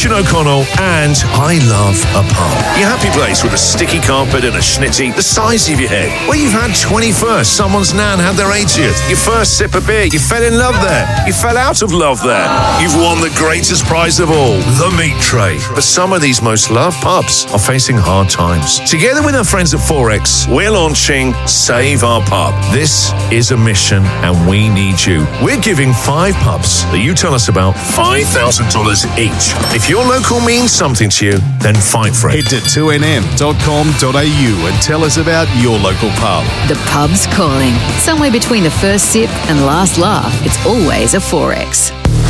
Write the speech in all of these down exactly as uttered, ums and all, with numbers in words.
Rich and O'Connell, and I love a pub. Your happy place with a sticky carpet and a schnitty the size of your head. Where you've had twenty-first, someone's nan had their eightieth. Your first sip of beer, you fell in love there. You fell out of love there. You've won the greatest prize of all, the meat tray. But some of these most loved pubs are facing hard times. Together with our friends at Forex, we're launching Save Our Pub. This is a mission, and we need you. We're giving five pubs that you tell us about five thousand dollars each. If your local means something to you, then fight for it. Head to two n m dot com dot a u and tell us about your local pub. The pub's calling. Somewhere between the first sip and last laugh, it's always a Forex.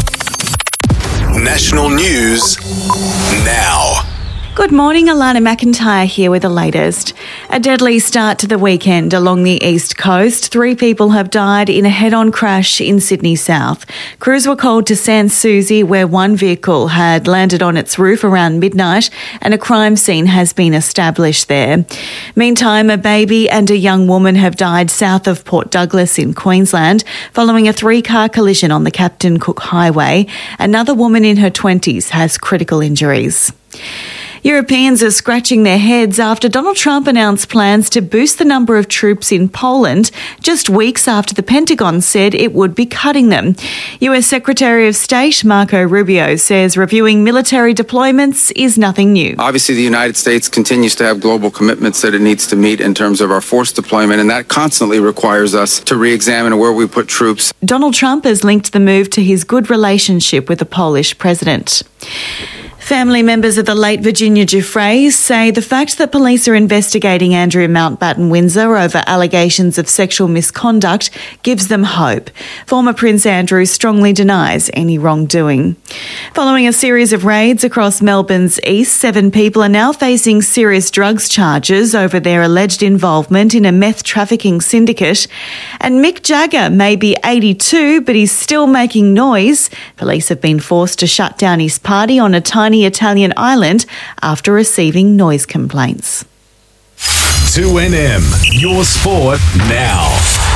National news now. Good morning, Alana McIntyre here with the latest. A deadly start to the weekend along the east coast. Three people have died in a head-on crash in Sydney South. Crews were called to Sans Souci, where one vehicle had landed on its roof around midnight, and a crime scene has been established there. Meantime, a baby and a young woman have died south of Port Douglas in Queensland following a three-car collision on the Captain Cook Highway. Another woman in her twenties has critical injuries. Europeans are scratching their heads after Donald Trump announced plans to boost the number of troops in Poland just weeks after the Pentagon said it would be cutting them. U S Secretary of State Marco Rubio says reviewing military deployments is nothing new. Obviously, the United States continues to have global commitments that it needs to meet in terms of our force deployment, and that constantly requires us to re-examine where we put troops. Donald Trump has linked the move to his good relationship with the Polish president. Family members of the late Virginia Giuffres say the fact that police are investigating Andrew Mountbatten Windsor over allegations of sexual misconduct gives them hope. Former Prince Andrew strongly denies any wrongdoing. Following a series of raids across Melbourne's east, seven people are now facing serious drugs charges over their alleged involvement in a meth trafficking syndicate. And Mick Jagger may be eighty-two, but he's still making noise. Police have been forced to shut down his party on a tiny Italian island after receiving noise complaints. two N M, your sport now.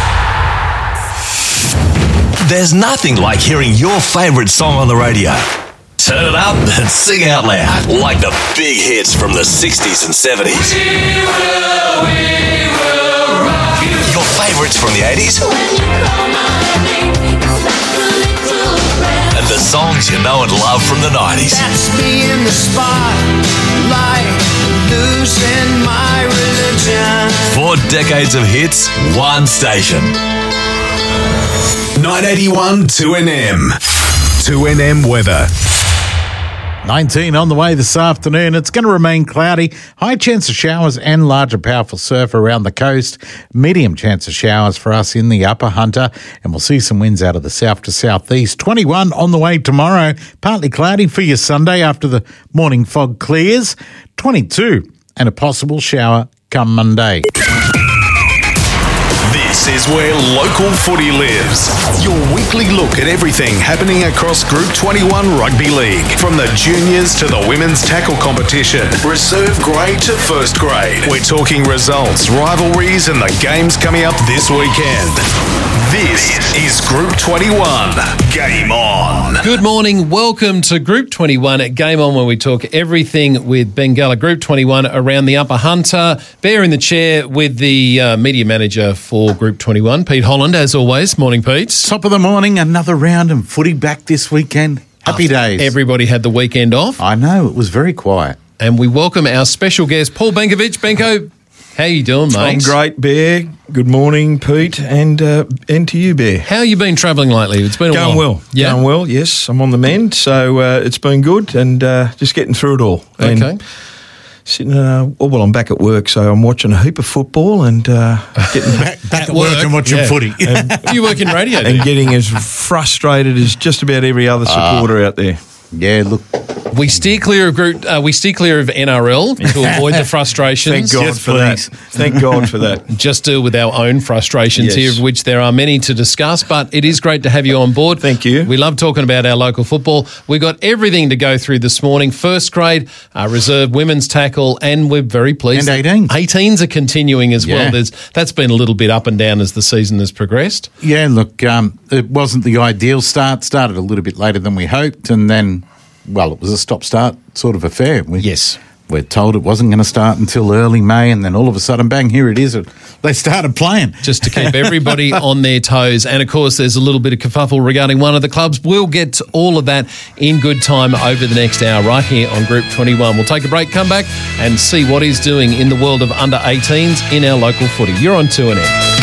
There's nothing like hearing your favourite song on the radio. Turn it up and sing out loud, like the big hits from the sixties and seventies. We will, we will rock you. Your favourites from the eighties. When you call my name, it's like a little breath. And the songs you know and love from the nineties. That's me in the spotlight, losing my religion. Four decades of hits, one station. nine eighty-one two N M. two N M weather. nineteen on the way this afternoon. It's going to remain cloudy. High chance of showers and larger powerful surf around the coast. Medium chance of showers for us in the Upper Hunter. And we'll see some winds out of the south to southeast. twenty-one on the way tomorrow. Partly cloudy for your Sunday after the morning fog clears. twenty-two and a possible shower come Monday. This is where local footy lives. Your weekly look at everything happening across Group twenty-one Rugby League. From the juniors to the women's tackle competition, reserve grade to first grade. We're talking results, rivalries and the games coming up this weekend. This is Group twenty-one. Game on. Good morning. Welcome to Group twenty-one at Game On, where we talk everything with Bengala Group twenty-one around the Upper Hunter. Bear in the chair with the uh, media manager for Group twenty-one, Pete Holland, as always. Morning, Pete. Top of the morning, another round and footy back this weekend. Happy After days. Everybody had the weekend off. I know, it was very quiet. And we welcome our special guest, Paul Benkovic. Benko, how you doing, mate? I'm great, Bear. Good morning, Pete, and uh, and to you, Bear. How you been travelling lately? It's been a Going while. well. Yeah? Going well, yes. I'm on the mend, so uh, it's been good, and uh, just getting through it all. And Okay. Sitting, uh, oh, well, I'm back at work, so I'm watching a heap of football and uh, getting back, back at work, work and watching yeah. footy. And, Do you work in radio? and getting as frustrated as just about every other supporter uh, out there. Yeah, look. We steer clear of group. Uh, we steer clear of N R L to avoid the frustrations. Thank God yes, for please. that. Thank God for that. Just deal with our own frustrations Yes. here, of which there are many to discuss. But it is great to have you on board. Thank you. We love talking about our local football. We've got everything to go through this morning. First grade, uh, reserve women's tackle, and we're very pleased. And eighteens. eighteens are continuing as Yeah. well. There's that's been a little bit up and down as the season has progressed. Yeah, look, um, it wasn't the ideal start. Started a little bit later than we hoped, and then well, it was a stop-start sort of affair. We, yes. We're told it wasn't going to start until early May, and then all of a sudden, bang, here it is. They started playing. Just to keep everybody on their toes. And, of course, there's a little bit of kerfuffle regarding one of the clubs. We'll get to all of that in good time over the next hour right here on Group twenty-one. We'll take a break, come back and see what he's doing in the world of under eighteens in our local footy. You're on two N N.